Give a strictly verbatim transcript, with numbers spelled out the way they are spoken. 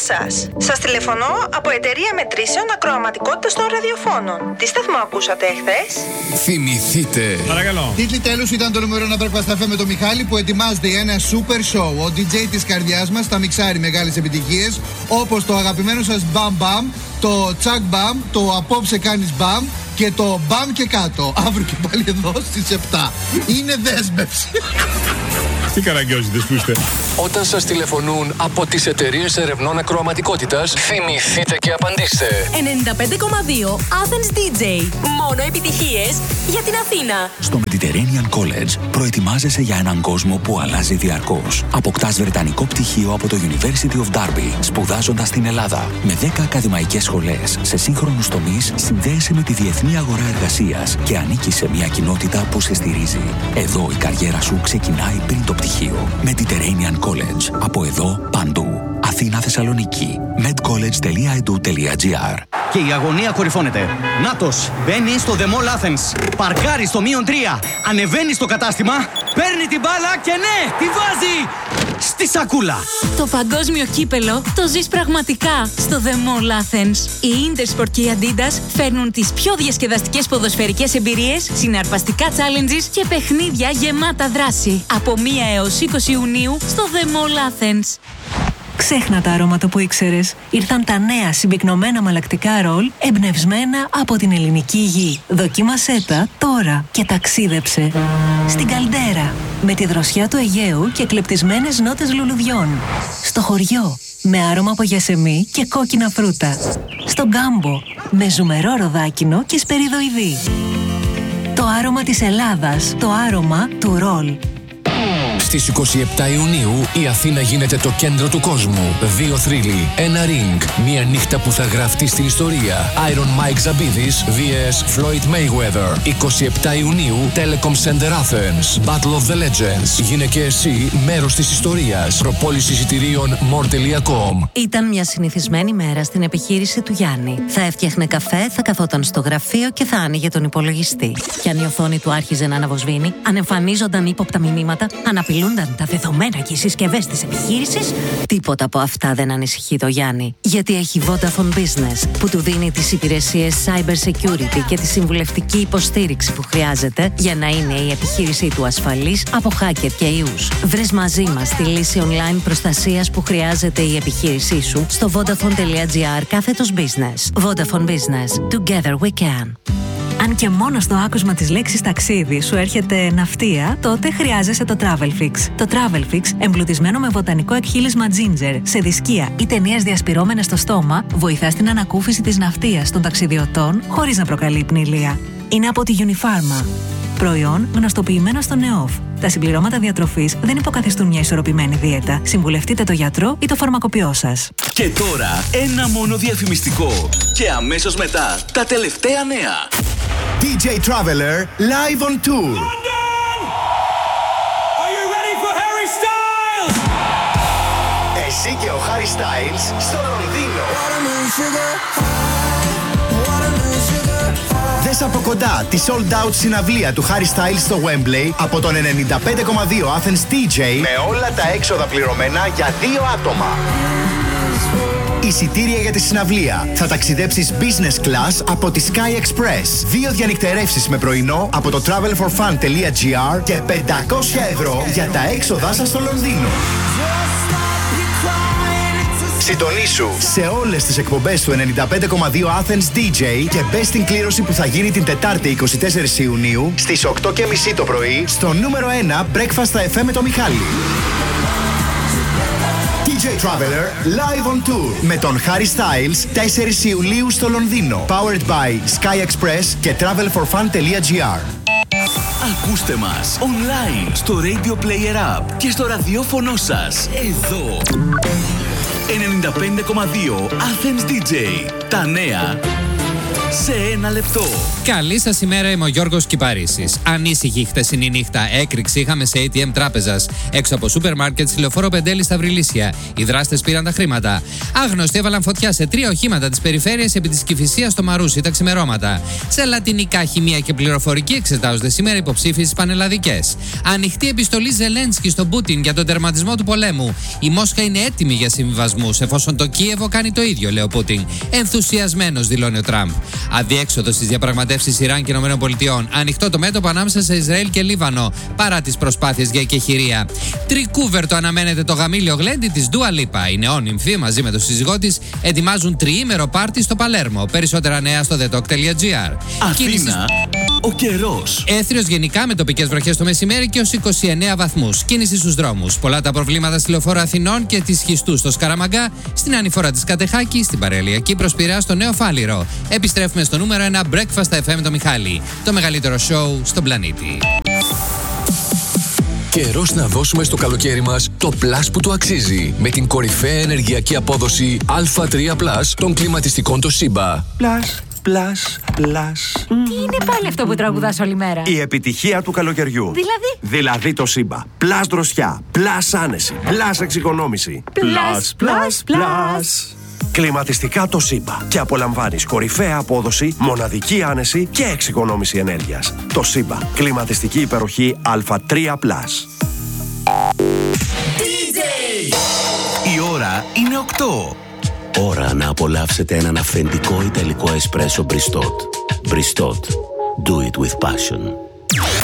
σας. Σας τηλεφωνώ από εταιρεία μετρήσεων ακροαματικότητας των ραδιοφώνων. Τι σταθμό ακούσατε εχθές? Θυμηθείτε. Παρακαλώ. Τίτλοι τέλους ήταν το νούμερο ένα Breakfast Cafe με το Μιχάλη που ετοιμάζεται για ένα super show. Ο ντι τζέι της καρδιάς μας θα μιξάρει μεγάλες επιτυχίες όπως το αγαπημένο σας Bam Bam, το Τσακ Bam, το Απόψε κάνεις Bam και το Bam και κάτω. Αύριο και πάλι εδώ στις επτά. Είναι δέσμευση. Τι καραγκιόζητες που είστε. Όταν σας τηλεφωνούν από τις εταιρείες ερευνών ακροαματικότητας, θυμηθείτε και απαντήστε. ενενήντα πέντε κόμμα δύο Athens ντι τζέι. Μόνο επιτυχίες για την Αθήνα. Στο Mediterranean College προετοιμάζεσαι για έναν κόσμο που αλλάζει διαρκώς. Αποκτάς βρετανικό πτυχίο από το University of Derby, σπουδάζοντας στην Ελλάδα. Με δέκα ακαδημαϊκές σχολές σε σύγχρονους τομείς, συνδέεσαι με τη διεθνή αγορά εργασίας και ανήκεις σε μια κοινότητα που σε στηρίζει. Εδώ η καριέρα σου ξεκινάει πριν το πτυχίο. Mediterranean College. Από εδώ παντού. Αθήνα, Θεσσαλονίκη. medcollege τελεία e d u τελεία g r. Και η αγωνία κορυφώνεται. Νάτος μπαίνει στο The Mall Athens. Παρκάρει στο μείον τρία. Ανεβαίνει στο κατάστημα. Παίρνει την μπάλα και ναι, τη βάζει στη σακούλα. Το παγκόσμιο κύπελο το ζεις πραγματικά στο The Mall Athens. Η Intersport και η Adidas φέρνουν τις πιο διασκεδαστικές ποδοσφαιρικές εμπειρίες, συναρπαστικά challenges και παιχνίδια γεμάτα δράση. Από μία έως είκοσι Ιουνίου στο The Mall Athens. Ξέχνα τα αρώματα που ήξερες. Ήρθαν τα νέα συμπυκνωμένα μαλακτικά ρολ εμπνευσμένα από την ελληνική γη. Δοκίμασέ τα τώρα και ταξίδεψε. Στην Καλντέρα, με τη δροσιά του Αιγαίου και κλεπτισμένες νότες λουλουδιών. Στο χωριό, με άρωμα από γιασεμί και κόκκινα φρούτα. Στον Γκάμπο, με ζουμερό ροδάκινο και σπεριδοειδή. Το άρωμα της Ελλάδας, το άρωμα του ρολ. Στις είκοσι επτά Ιουνίου η Αθήνα γίνεται το κέντρο του κόσμου. Δύο θρύλοι, ένα ring, μία νύχτα που θα γραφτεί στην ιστορία. Iron Mike Zabidis vs Floyd Mayweather. είκοσι επτά Ιουνίου, Telecom Center Athens. Battle of the Legends. Γίνε και εσύ μέρος της ιστορίας. Προπόληση εισιτηρίων more τελεία com. Ήταν μια συνηθισμένη μέρα στην επιχείρηση του Γιάννη. Θα έφτιαχνε καφέ, θα καθόταν στο γραφείο και θα άνοιγε τον υπολογιστή. Κι αν η οθόνη του άρχιζε να αναβοσβήνει, αν εμφανίζονταν ύποπτα μηνύματα, απειλούνταν τα δεδομένα και οι συσκευές της επιχείρησης, τίποτα από αυτά δεν ανησυχεί το Γιάννη. Γιατί έχει Vodafone Business που του δίνει τις υπηρεσίες cyber security και τη συμβουλευτική υποστήριξη που χρειάζεται για να είναι η επιχείρησή του ασφαλής από hacker και ιούς. Βρες μαζί μας τη λύση online προστασίας που χρειάζεται η επιχείρησή σου στο vodafone τελεία gr κάθετος business. Vodafone Business. Together we can. Αν και μόνο στο άκουσμα της λέξης ταξίδι σου έρχεται ναυτία, τότε χρειάζεσαι το Travelfix. Το Travelfix, εμπλουτισμένο με βοτανικό εκχύλισμα ginger, σε δισκία ή ταινίες διασπυρώμενες στο στόμα, βοηθά στην ανακούφιση της ναυτίας των ταξιδιωτών χωρίς να προκαλεί πνηλία. Είναι από τη Unifarma. Προϊόν γνωστοποιημένο στο ΝΕΟΦ. Τα συμπληρώματα διατροφής δεν υποκαθιστούν μια ισορροπημένη δίαιτα. Συμβουλευτείτε το γιατρό ή το φαρμακοποιό σας. Και τώρα ένα μόνο διαφημιστικό. Και αμέσως μετά τα τελευταία νέα. ντι τζέι Traveler live on tour. London! Are you ready for Harry Styles? Εσύ και ο Harry Styles στο Λονδίνο. Δες από κοντά τη sold out συναυλία του Harry Styles στο Wembley από τον ενενήντα πέντε κόμμα δύο Athens ντι τζέι με όλα τα έξοδα πληρωμένα για δύο άτομα. Εισιτήρια για τη συναυλία. Θα ταξιδέψεις business class από τη Sky Express. Δύο διανυκτερεύσεις με πρωινό από το travel for fun τελεία gr και πεντακόσια ευρώ για τα έξοδά σας στο Λονδίνο. Συντονίσου σε όλες τις εκπομπές του ενενήντα πέντε κόμμα δύο Athens ντι τζέι και μπες στην κλήρωση που θα γίνει την Τετάρτη είκοσι τέσσερις Ιουνίου στις οκτώ και μισή το πρωί στο νούμερο ένα Breakfast εφ εμ με το Μιχάλη. ντι τζέι Traveler live on tour με τον Harry Styles τέσσερις Ιουλίου στο Λονδίνο. Powered by Sky Express και travel for fun τελεία gr. Ακούστε μας online στο Radio Player App και στο ραδιόφωνο σας εδώ. ενενήντα πέντε κόμμα δύο Athens ντι τζέι. Τα νέα σε ένα λεπτό. Καλή σας ημέρα, είμαι ο Γιώργος Κυπαρίσης. Ανήσυχη χτεσινή νύχτα. Έκρηξη είχαμε σε έι τι εμ τράπεζας. Έξω από σούπερ μάρκετ στη Λεωφόρο Πεντέλη στα Βρυλίσια. Οι δράστες πήραν τα χρήματα. Άγνωστοι έβαλαν φωτιά σε τρία οχήματα της περιφέρειας επί της Κηφισίας στο Μαρούσι τα ξημερώματα. Σε λατινικά, χημεία και πληροφορική εξετάζονται σήμερα υποψήφοι στις πανελλαδικές. Ανοιχτή επιστολή Ζελένσκι στον Πούτιν για τον τερματισμό του πολέμου. Η Μόσχα είναι έτοιμη για συμβιβασμούς, εφόσον το Κίεβο κάνει το ίδιο, λέει ο Πούτιν. Ενθουσιασμένος, δηλώνει ο Τραμπ. Αδιέξοδο στις διαπραγματεύσεις Ιράν και ΗΠΑ. Ανοιχτό το μέτωπο ανάμεσα σε Ισραήλ και Λίβανο, παρά τις προσπάθειες για εκεχηρία. Τρικούβερτο αναμένεται το γαμήλιο γλέντι της Ντούα Λίπα. Η νεόνυμφη μαζί με τον σύζυγό της ετοιμάζουν τριήμερο πάρτι στο Παλέρμο. Περισσότερα νέα στο thetalk τελεία gr. Αθήνα, Κίνησης... ο καιρός. Έθριος γενικά με τοπικές βροχές το μεσημέρι και ως είκοσι εννέα βαθμούς. Κίνηση στους δρόμους. Πολλά τα προβλήματα στη Λεωφόρο Αθηνών και τη Σχιστού στο Σκαραμαγκά, στην ανηφορά της Κατεχάκη, στην Παραλιακή Προσπυρά στο Νέο Φάληρο. Επιστρέφουμε στο νούμερο ένα Breakfast εφ εμ το Μιχάλη. Το μεγαλύτερο σοου στον πλανήτη. Καιρός να δώσουμε στο καλοκαίρι μας το πλας που του αξίζει. Με την κορυφαία ενεργειακή απόδοση Α τρία πλας των κλιματιστικών Toshiba. Πλας, πλας, πλας. Τι είναι πάλι αυτό που τραγουδάς όλη μέρα? Η επιτυχία του καλοκαιριού. Δηλαδή? Δηλαδή Toshiba. Πλας δροσιά, πλας άνεση, πλας εξοικονόμηση. Πλας, πλας, πλας. Κλιματιστικά Toshiba. Και απολαμβάνεις κορυφαία απόδοση, μοναδική άνεση και εξοικονόμηση ενέργειας. Toshiba. Κλιματιστική υπεροχή Α τρία πλας. ντι τζέι! Η ώρα είναι οκτώ. Ώρα να απολαύσετε έναν αυθεντικό ιταλικό εσπρέσο Bristot. Bristot. Do it with passion.